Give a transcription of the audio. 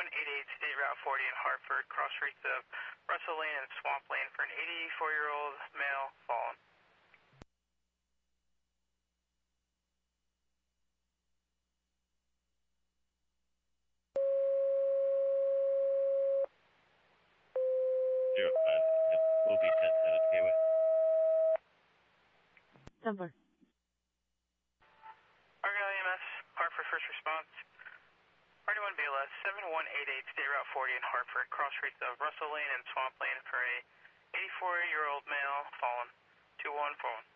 7188 State Route 40 in Hartford, cross streets of Russell Lane and Swamp Lane for an 84-year-old male fallen. Will be 10 Senate Gateway. Denver. Argyle EMS, Hartford First Response. RD1 BLS 7188 State Route 40 in Hartford, cross streets of Russell Lane and Swamp Lane for a 84-year-old male fallen. 2141.